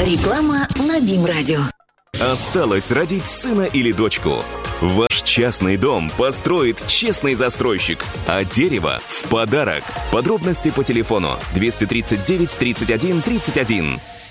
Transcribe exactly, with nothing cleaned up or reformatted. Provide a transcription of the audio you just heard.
Реклама на БИМ-радио. Осталось родить сына или дочку? Ваш частный дом построит честный застройщик, а дерево в подарок. Подробности по телефону двести тридцать девять тридцать один тридцать один.